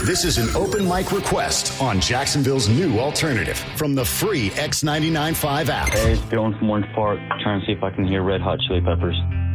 This is an open mic request on Jacksonville's new alternative from the free X99.5 app. Hey, it's Dylan from Orange Park, trying to see if I can hear Red Hot Chili Peppers.